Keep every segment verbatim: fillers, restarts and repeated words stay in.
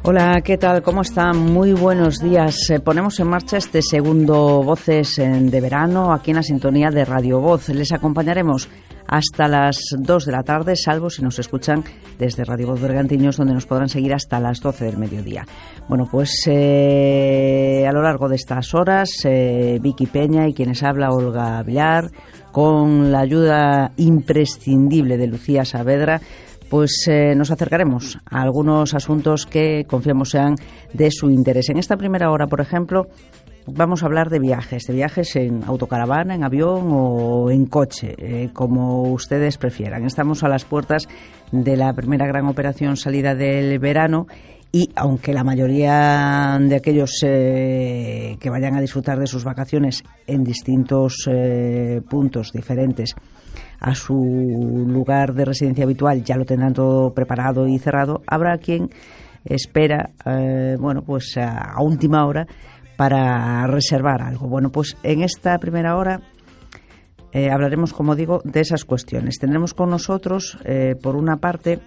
Hola, ¿qué tal? ¿Cómo están? Muy buenos días. Eh, ponemos en marcha este segundo Voces en, de verano aquí en la sintonía de Radio Voz. Les acompañaremos hasta las dos de la tarde, salvo si nos escuchan desde Radio Voz Bergantiños, donde nos podrán seguir hasta las doce del mediodía. Bueno, pues eh, a lo largo de estas horas, eh, Vicky Peña y quienes habla, Olga Villar, con la ayuda imprescindible de Lucía Saavedra, pues eh, nos acercaremos a algunos asuntos que confiamos sean de su interés. En esta primera hora, por ejemplo, vamos a hablar de viajes, de viajes en autocaravana, en avión o en coche, eh, como ustedes prefieran. Estamos a las puertas de la primera gran operación salida del verano y aunque la mayoría de aquellos eh, que vayan a disfrutar de sus vacaciones en distintos eh, puntos diferentes a su lugar de residencia habitual ya lo tendrán todo preparado y cerrado, habrá quien espera, eh, bueno, pues a, a última hora para reservar algo. Bueno, pues en esta primera hora eh, hablaremos, como digo, de esas cuestiones. Tendremos con nosotros, eh, por una parte,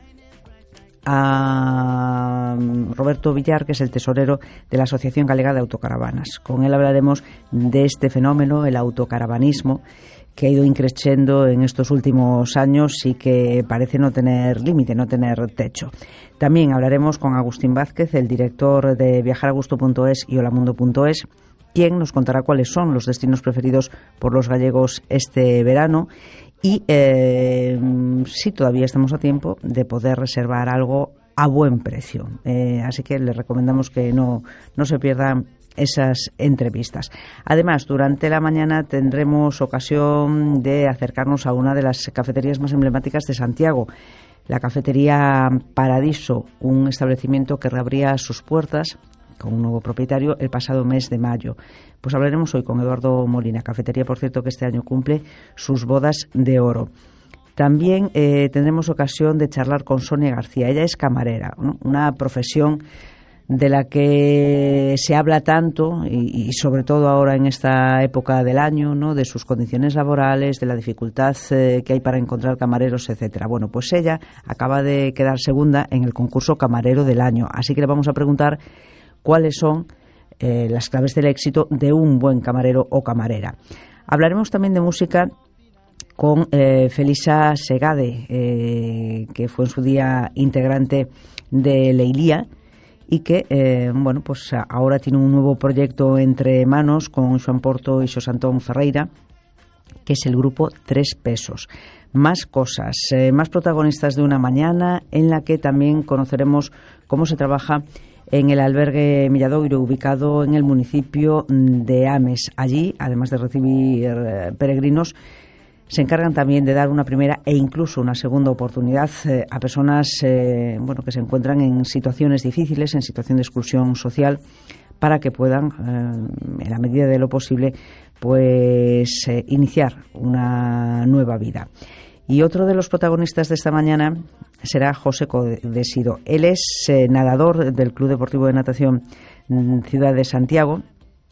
a Roberto Villar, que es el tesorero de la Asociación Galega de Autocaravanas. Con él hablaremos de este fenómeno, el autocaravanismo, que ha ido increciendo en estos últimos años y que parece no tener límite, no tener techo. También hablaremos con Agustín Vázquez, el director de viajaragusto punto es y holamundo punto es, quien nos contará cuáles son los destinos preferidos por los gallegos este verano y eh, si todavía estamos a tiempo de poder reservar algo a buen precio. Eh, así que les recomendamos que no, no se pierdan esas entrevistas. Además, durante la mañana tendremos ocasión de acercarnos a una de las cafeterías más emblemáticas de Santiago, la cafetería Paradiso, un establecimiento que reabría sus puertas con un nuevo propietario el pasado mes de mayo. Pues hablaremos hoy con Eduardo Molina, cafetería, por cierto, que este año cumple sus bodas de oro. También eh, tendremos ocasión de charlar con Sonia García. Ella es camarera, ¿no? Una profesión de la que se habla tanto y, y sobre todo ahora en esta época del año, ¿no? De sus condiciones laborales, de la dificultad eh, que hay para encontrar camareros, etcétera. Bueno, pues ella acaba de quedar segunda en el concurso Camarero del Año, así que le vamos a preguntar cuáles son eh, las claves del éxito de un buen camarero o camarera. Hablaremos también de música con eh, Felisa Segade, eh, que fue en su día integrante de Leilía, y que, eh, bueno, pues ahora tiene un nuevo proyecto entre manos con Joan Porto y Xosé Antón Ferreira, que es el grupo Tres Pesos. Más cosas, eh, más protagonistas de una mañana en la que también conoceremos cómo se trabaja en el albergue Milladoiro, ubicado en el municipio de Ames. Allí, además de recibir eh, peregrinos, se encargan también de dar una primera e incluso una segunda oportunidad eh, a personas eh, bueno, que se encuentran en situaciones difíciles, en situación de exclusión social, para que puedan, eh, en la medida de lo posible, pues eh, iniciar una nueva vida. Y otro de los protagonistas de esta mañana será José Codesido. Él es eh, nadador del Club Deportivo de Natación Ciudad de Santiago.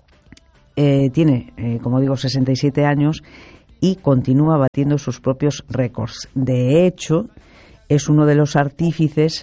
Eh, tiene, eh, como digo, sesenta y siete años y continúa batiendo sus propios récords. De hecho, es uno de los artífices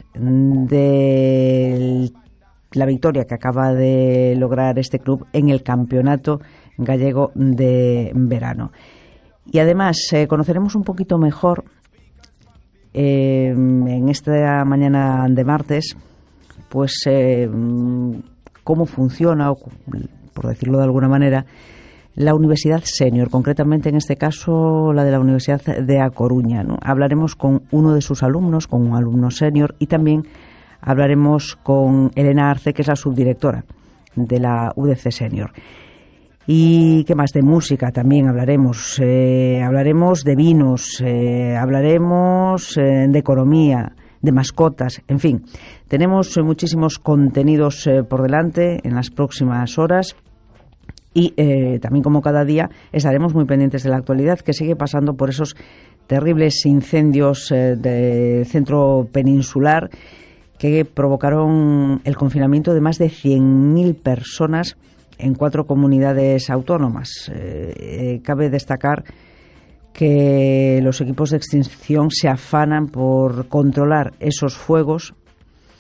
de la victoria que acaba de lograr este club en el Campeonato Gallego de Verano. Y además eh, conoceremos un poquito mejor eh, en esta mañana de martes, pues eh, cómo funciona, o, por decirlo de alguna manera, la Universidad Senior, concretamente en este caso la de la Universidad de A Coruña, ¿no? Hablaremos con uno de sus alumnos, con un alumno senior, y también hablaremos con Elena Arce, que es la subdirectora de la U D C Senior. Y qué más, de música también hablaremos, eh, hablaremos de vinos, eh, hablaremos eh, de economía, de mascotas, en fin, tenemos eh, muchísimos contenidos eh, por delante en las próximas horas. Y eh, también, como cada día, estaremos muy pendientes de la actualidad, que sigue pasando por esos terribles incendios eh, del centro peninsular que provocaron el confinamiento de más de cien mil personas en cuatro comunidades autónomas. Eh, eh, cabe destacar que los equipos de extinción se afanan por controlar esos fuegos,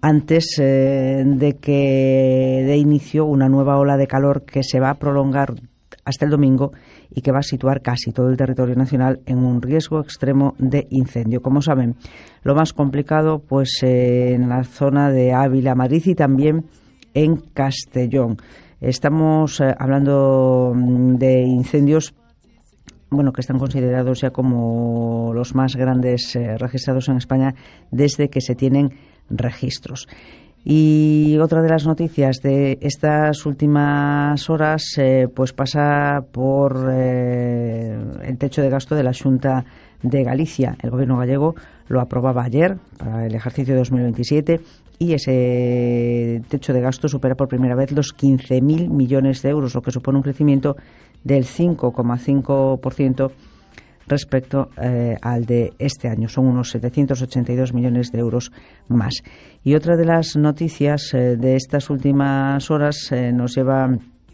antes eh, de que dé inicio una nueva ola de calor que se va a prolongar hasta el domingo y que va a situar casi todo el territorio nacional en un riesgo extremo de incendio. Como saben, lo más complicado pues eh, en la zona de Ávila, Madrid y también en Castellón. Estamos eh, hablando de incendios bueno, que están considerados ya como los más grandes eh, registrados en España desde que se tienen registros. Y otra de las noticias de estas últimas horas eh, pues pasa por eh, el techo de gasto de la Xunta de Galicia. El Gobierno gallego lo aprobaba ayer para el ejercicio dos mil veintisiete y ese techo de gasto supera por primera vez los quince mil millones de euros, lo que supone un crecimiento del cinco coma cinco por ciento respecto eh, al de este año. Son unos setecientos ochenta y dos millones de euros más. Y otra de las noticias eh, de estas últimas horas eh, nos lleva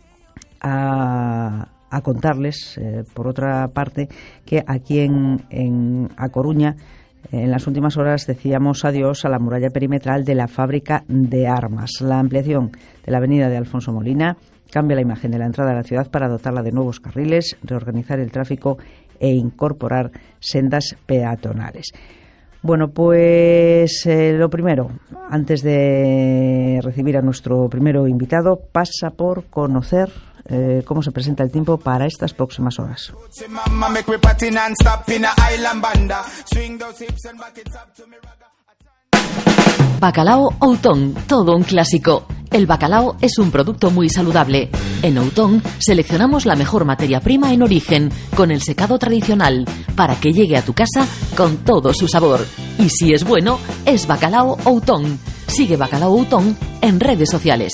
a, a contarles, eh, por otra parte, que aquí en, en A Coruña, en las últimas horas decíamos adiós a la muralla perimetral de la fábrica de armas. La ampliación de la avenida de Alfonso Molina cambia la imagen de la entrada a la ciudad para dotarla de nuevos carriles, reorganizar el tráfico e incorporar sendas peatonales. Bueno, pues eh, lo primero, antes de recibir a nuestro primero invitado, pasa por conocer eh, cómo se presenta el tiempo para estas próximas horas. Bacalao Outón, todo un clásico. El bacalao es un producto muy saludable. En Outón seleccionamos la mejor materia prima en origen, con el secado tradicional, para que llegue a tu casa con todo su sabor. Y si es bueno, es Bacalao Outón. Sigue Bacalao Outón en redes sociales.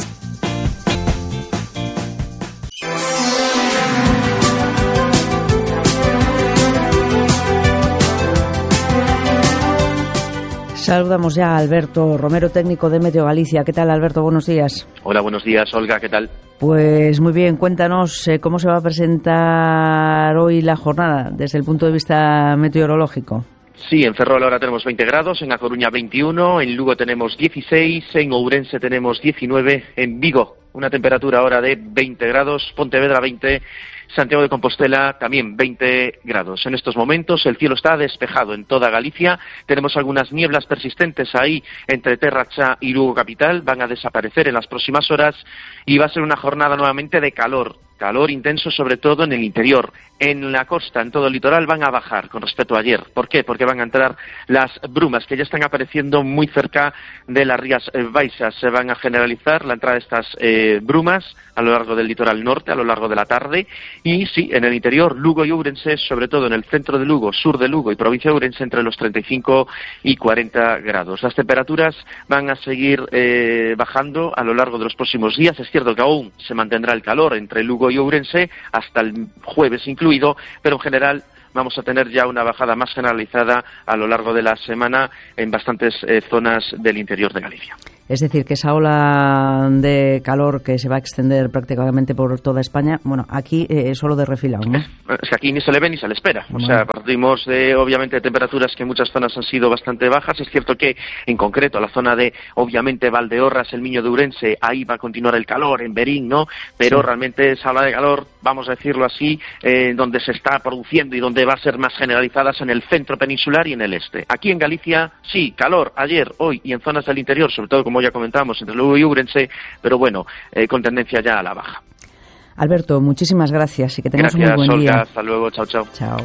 Saludamos ya a Alberto Romero, técnico de Meteo Galicia. ¿Qué tal, Alberto? Buenos días. Hola, buenos días, Olga. ¿Qué tal? Pues muy bien, cuéntanos eh, cómo se va a presentar hoy la jornada desde el punto de vista meteorológico. Sí, en Ferrol ahora tenemos veinte grados, en A Coruña veintiuno, en Lugo tenemos dieciséis, en Ourense tenemos diecinueve, en Vigo una temperatura ahora de veinte grados, Pontevedra veinte, Santiago de Compostela también veinte grados. En estos momentos el cielo está despejado en toda Galicia. Tenemos algunas nieblas persistentes ahí entre Terra Cha y Lugo capital. Van a desaparecer en las próximas horas y va a ser una jornada nuevamente de calor. Calor intenso sobre todo en el interior. En la costa, en todo el litoral, van a bajar con respecto a ayer. ¿Por qué? Porque van a entrar las brumas que ya están apareciendo muy cerca de las Rías Baixas. Se van a generalizar la entrada de estas eh, brumas a lo largo del litoral norte, a lo largo de la tarde. Y sí, en el interior, Lugo y Ourense, sobre todo en el centro de Lugo, sur de Lugo y provincia de Ourense, entre los treinta y cinco y cuarenta grados. Las temperaturas van a seguir eh, bajando a lo largo de los próximos días. Es cierto que aún se mantendrá el calor entre Lugo y Ourense hasta el jueves incluido, pero en general vamos a tener ya una bajada más generalizada a lo largo de la semana en bastantes eh, zonas del interior de Galicia. Es decir, que esa ola de calor que se va a extender prácticamente por toda España, bueno, aquí eh, solo de refilón, ¿no? Es que aquí ni se le ve ni se le espera. Bueno. O sea, partimos de, obviamente, de temperaturas que en muchas zonas han sido bastante bajas. Es cierto que, en concreto, la zona de, obviamente, Valdeorras, el Miño de Ourense, ahí va a continuar el calor, en Berín, ¿no? Pero sí, realmente esa ola de calor, vamos a decirlo así, eh, donde se está produciendo y donde va a ser más generalizadas en el centro peninsular y en el este. Aquí en Galicia, sí, calor, ayer, hoy y en zonas del interior, sobre todo, como ya comentamos, entre Lugo y Ourense, pero bueno, eh, con tendencia ya a la baja. Alberto, muchísimas gracias y que tengas gracias, un muy buen Olga, día. Hasta luego, chao, chao. Chao.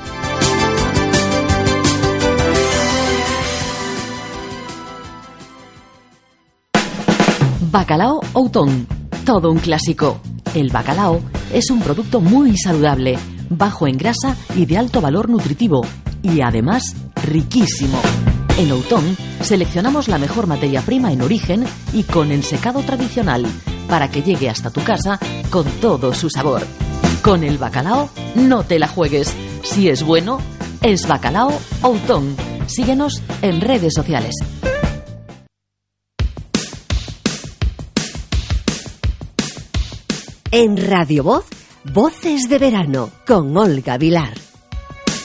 Bacalao Outón, todo un clásico. El bacalao es un producto muy saludable, bajo en grasa y de alto valor nutritivo, y además riquísimo. En Outón seleccionamos la mejor materia prima en origen y con ensecado tradicional, para que llegue hasta tu casa con todo su sabor. Con el bacalao no te la juegues. Si es bueno, es Bacalao Outón. Síguenos en redes sociales. En Radio Voz, Voces de Verano, con Olga Vilar.